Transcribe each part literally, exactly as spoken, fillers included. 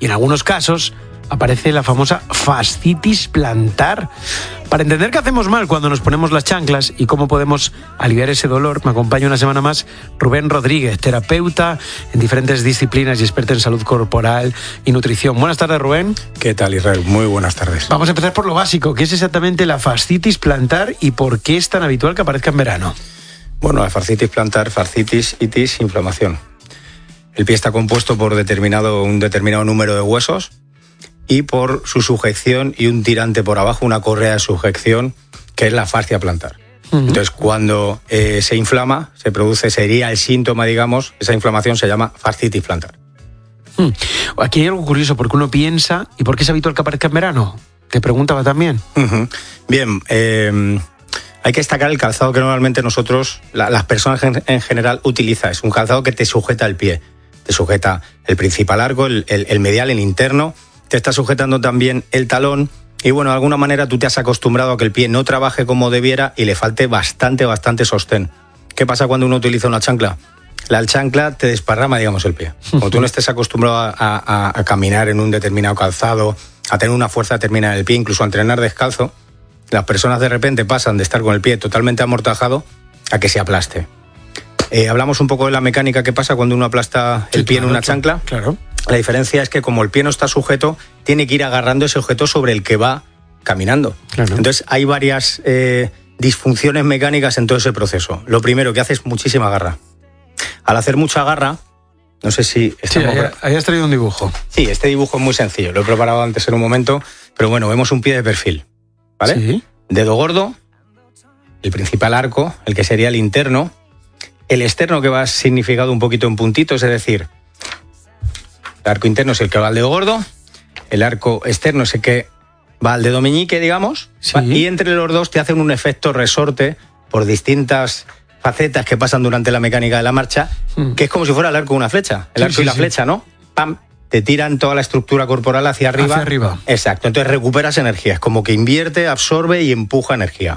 y en algunos casos aparece la famosa fascitis plantar. Para entender qué hacemos mal cuando nos ponemos las chanclas y cómo podemos aliviar ese dolor, me acompaña una semana más Rubén Rodríguez, terapeuta en diferentes disciplinas y experto en salud corporal y nutrición. Buenas tardes, Rubén. ¿Qué tal, Israel? Muy buenas tardes. Vamos a empezar por lo básico. ¿Qué es exactamente la fascitis plantar y por qué es tan habitual que aparezca en verano? Bueno, la fascitis plantar, fascitis, itis, inflamación. El pie está compuesto por determinado, un determinado número de huesos y por su sujeción y un tirante por abajo, una correa de sujeción, que es la fascia plantar. Uh-huh. Entonces, cuando eh, se inflama, se produce, sería el síntoma, digamos, esa inflamación se llama fascitis plantar. Uh-huh. Aquí hay algo curioso, porque uno piensa, ¿y por qué es habitual que aparezca en verano? Te preguntaba también. Uh-huh. Bien, eh, hay que destacar el calzado que normalmente nosotros, la, las personas en, en general, utilizan. Es un calzado que te sujeta el pie. Te sujeta el principal arco, el, el, el medial, el interno. Te está sujetando también el talón y, bueno, de alguna manera tú te has acostumbrado a que el pie no trabaje como debiera y le falte bastante, bastante sostén. ¿Qué pasa cuando uno utiliza una chancla? La chancla te desparrama, digamos, el pie. Como tú no estés acostumbrado a, a, a caminar en un determinado calzado, a tener una fuerza determinada en el pie, incluso a entrenar descalzo, las personas de repente pasan de estar con el pie totalmente amortajado a que se aplaste. Eh, hablamos un poco de la mecánica que pasa cuando uno aplasta el sí, pie claro, en una chancla. Claro. La diferencia es que como el pie no está sujeto, tiene que ir agarrando ese objeto sobre el que va caminando. Claro. Entonces hay varias eh, disfunciones mecánicas en todo ese proceso. Lo primero que hace es muchísima garra. Al hacer mucha garra, no sé si... Sí, ahí, ahí has traído un dibujo. Sí, este dibujo es muy sencillo. Lo he preparado antes en un momento, pero bueno, vemos un pie de perfil, ¿vale? Sí. Dedo gordo, el principal arco, el que sería el interno, el externo que va significado un poquito en puntitos, es decir... El arco interno es el que va al dedo gordo, el arco externo es el que va al dedo meñique, digamos, sí. Y entre los dos te hacen un efecto resorte por distintas facetas que pasan durante la mecánica de la marcha, mm. que es como si fuera el arco de una flecha, el sí, arco sí, y la sí. flecha, ¿no? ¡Pam! Te tiran toda la estructura corporal hacia arriba. Hacia arriba. Exacto, entonces recuperas energía, es como que invierte, absorbe y empuja energía.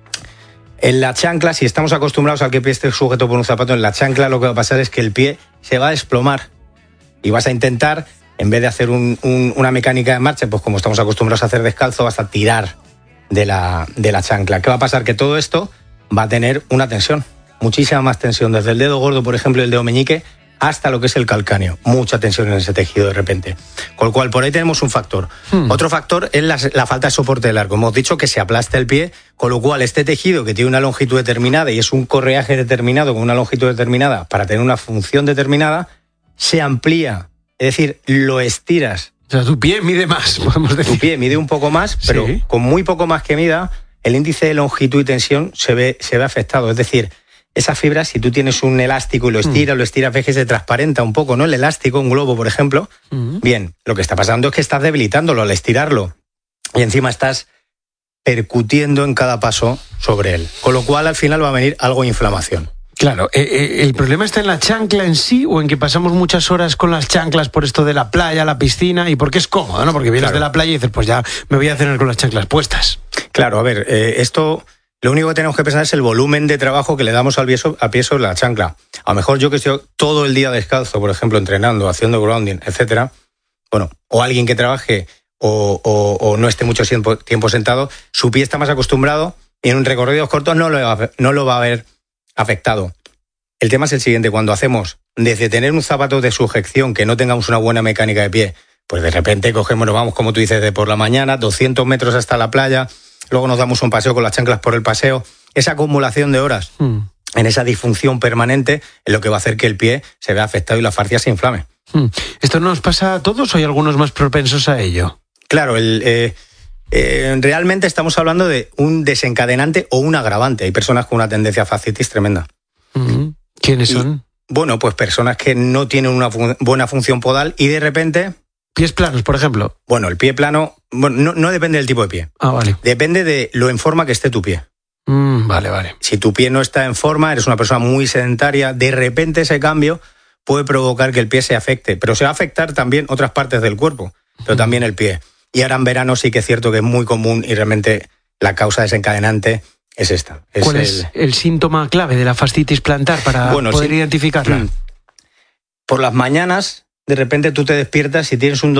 En la chancla, si estamos acostumbrados al que el pie esté sujeto por un zapato, en la chancla lo que va a pasar es que el pie se va a desplomar. Y vas a intentar, en vez de hacer un, un, una mecánica de marcha, pues como estamos acostumbrados a hacer descalzo, vas a tirar de la, de la chancla. ¿Qué va a pasar? Que todo esto va a tener una tensión, muchísima más tensión, desde el dedo gordo, por ejemplo, el dedo meñique, hasta lo que es el calcáneo. Mucha tensión en ese tejido de repente. Con lo cual, por ahí tenemos un factor. Hmm. Otro factor es la, la falta de soporte del arco. Hemos dicho que se aplasta el pie, con lo cual este tejido que tiene una longitud determinada y es un correaje determinado con una longitud determinada para tener una función determinada, se amplía, es decir, lo estiras. O sea, tu pie mide más, podemos decir. Tu pie mide un poco más, pero sí. Con muy poco más que mida, el índice de longitud y tensión se ve, se ve afectado. Es decir, esas fibras, si tú tienes un elástico y lo estiras, mm. lo estiras, ves que se transparenta un poco, ¿no? El elástico, un globo, por ejemplo. Mm. Bien, lo que está pasando es que estás debilitándolo al estirarlo. Y encima estás percutiendo en cada paso sobre él. Con lo cual, al final va a venir algo de inflamación. Claro, eh, eh, ¿el problema está en la chancla en sí o en que pasamos muchas horas con las chanclas por esto de la playa, la piscina y porque es cómodo, ¿no? Porque vienes claro. de la playa y dices, pues ya me voy a cenar con las chanclas puestas. Claro, a ver, eh, esto lo único que tenemos que pensar es el volumen de trabajo que le damos al pie, a pie sobre la chancla. A lo mejor yo que estoy todo el día descalzo, por ejemplo, entrenando, haciendo grounding, etcétera, bueno, o alguien que trabaje o, o, o no esté mucho tiempo, tiempo sentado, su pie está más acostumbrado y en un recorrido corto no lo va, no lo va a ver afectado. El tema es el siguiente, cuando hacemos, desde tener un zapato de sujeción que no tengamos una buena mecánica de pie, pues de repente cogemos, nos vamos, como tú dices, de por la mañana, doscientos metros hasta la playa, luego nos damos un paseo con las chanclas por el paseo, esa acumulación de horas mm. en esa disfunción permanente es lo que va a hacer que el pie se vea afectado y la fascia se inflame. Mm. ¿Esto nos pasa a todos o hay algunos más propensos a ello? Claro, el... Eh, Eh, realmente estamos hablando de un desencadenante o un agravante. Hay personas con una tendencia a fascitis tremenda. Uh-huh. ¿Quiénes son? Y, bueno, pues personas que no tienen una fun- buena función podal y de repente... ¿Pies planos, por ejemplo? Bueno, el pie plano bueno, no, no depende del tipo de pie. Ah, vale. Depende de lo en forma que esté tu pie. Mm, vale, vale. Si tu pie no está en forma, eres una persona muy sedentaria, de repente ese cambio puede provocar que el pie se afecte. Pero se va a afectar también otras partes del cuerpo, pero uh-huh. también el pie. Y ahora en verano sí que es cierto que es muy común y realmente la causa desencadenante es esta. Es ¿Cuál el... es el síntoma clave de la fascitis plantar para bueno, poder sí, identificarla? Por las mañanas, de repente tú te despiertas y tienes un